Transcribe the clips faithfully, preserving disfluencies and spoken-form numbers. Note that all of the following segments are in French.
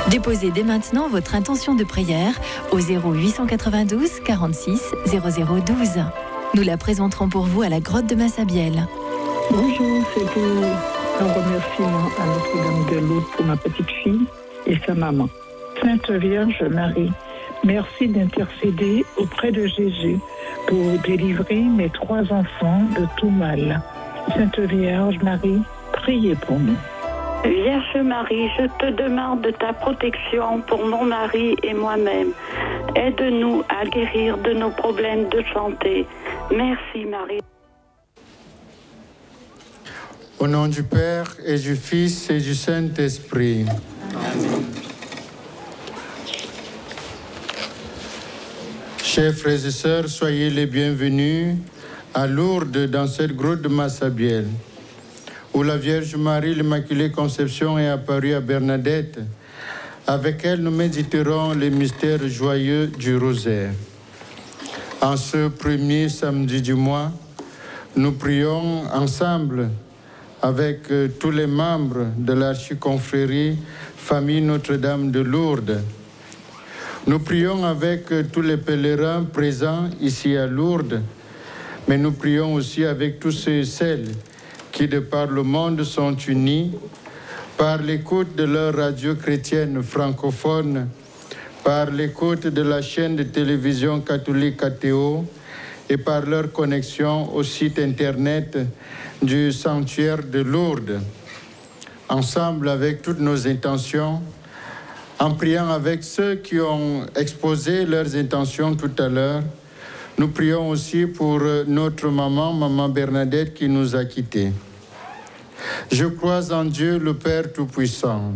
Déposez dès maintenant votre intention de prière au zéro huit cent quatre-vingt-douze quarante-six zéro zéro douze. Nous la présenterons pour vous à la grotte de Massabielle. Bonjour, c'est pour un remerciement à Notre-Dame de Lourdes pour ma petite fille et sa maman. Sainte Vierge Marie, merci d'intercéder auprès de Jésus pour délivrer mes trois enfants de tout mal. Sainte Vierge Marie, priez pour nous. Vierge Marie, je te demande de ta protection pour mon mari et moi-même. Aide-nous à guérir de nos problèmes de santé. Merci Marie. Au nom du Père et du Fils et du Saint-Esprit. Amen. Chers frères et sœurs, soyez les bienvenus à Lourdes dans cette grotte de Massabielle, où la Vierge Marie, l'Immaculée Conception, est apparue à Bernadette. Avec elle, nous méditerons les mystères joyeux du rosaire. En ce premier samedi du mois, nous prions ensemble avec euh, tous les membres de l'archiconfrérie Famille Notre-Dame de Lourdes. Nous prions avec euh, tous les pèlerins présents ici à Lourdes, mais nous prions aussi avec tous ceux et celles qui, de par le monde, sont unis par l'écoute de leur radio chrétienne francophone, par l'écoute de la chaîne de télévision catholique A T O et par leur connexion au site internet du sanctuaire de Lourdes. Ensemble, avec toutes nos intentions, en priant avec ceux qui ont exposé leurs intentions tout à l'heure, nous prions aussi pour notre maman, maman Bernadette, qui nous a quittés. Je crois en Dieu, le Père Tout-Puissant,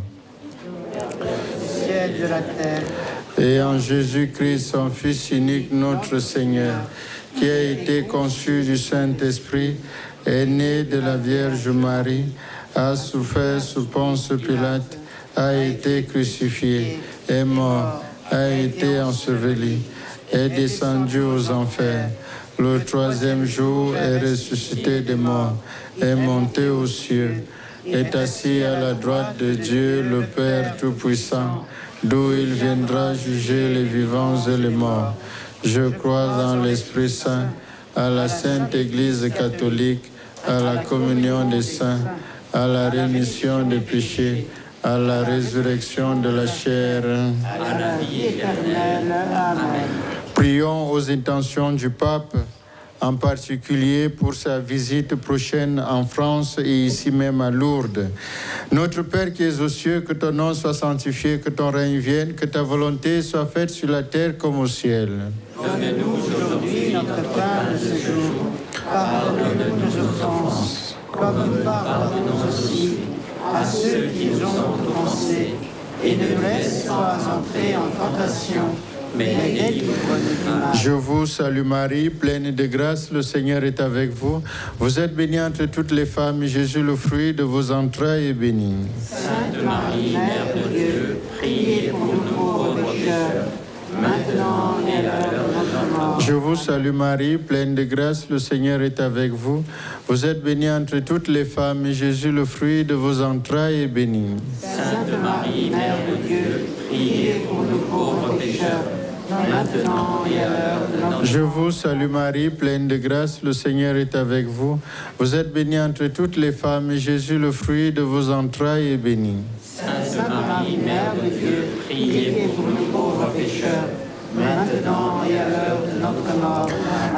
ciel de la terre, et en Jésus-Christ, son Fils unique, notre Seigneur, qui a été conçu du Saint-Esprit, est né de la Vierge Marie, a souffert sous Ponce Pilate, a été crucifié, est mort, a été enseveli, est descendu aux enfers. Le troisième jour est ressuscité des morts, est monté aux cieux, est assis à la droite de Dieu, le Père Tout-Puissant, d'où il viendra juger les vivants et les morts. Je crois en l'Esprit Saint, à la Sainte Église catholique, à la communion des saints, à la rémission des péchés, à la résurrection de la chair, à la vie éternelle. Amen. Prions aux intentions du pape, en particulier pour sa visite prochaine en France et ici même à Lourdes. Notre Père qui es aux cieux, que ton nom soit sanctifié, que ton règne vienne, que ta volonté soit faite sur la terre comme au ciel. Donne-nous aujourd'hui notre pain de ce jour. Pardonne-nous nos offenses, comme nous pardonnons aussi à ceux qui nous ont offensés. Et ne nous laisse pas entrer en tentation, mais délivre-nous du mal. Je vous salue Marie, pleine de grâce, le Seigneur est avec vous. Vous êtes bénie entre toutes les femmes, et Jésus, le fruit de vos entrailles, est béni. Sainte Marie, Mère de Dieu, priez pour nous pauvres pécheurs, maintenant et à l'heure de notre mort. Je vous salue Marie, pleine de grâce, le Seigneur est avec vous. Vous êtes bénie entre toutes les femmes, et Jésus, le fruit de vos entrailles, est béni. Sainte Marie, Mère de Dieu, priez pour nous pauvres pécheurs, maintenant et à l'heure de notre mort. Je vous salue Marie, pleine de grâce, le Seigneur est avec vous. Vous êtes bénie entre toutes les femmes, et Jésus, le fruit de vos entrailles, est béni. Sainte Marie, Mère de Dieu, priez pour nous pauvres pécheurs, maintenant et à l'heure de notre mort.